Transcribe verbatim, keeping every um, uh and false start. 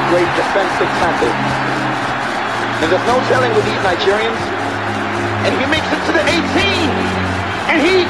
great defensive tackle. And there's no telling with these Nigerians. And he makes it to the eighteen. And he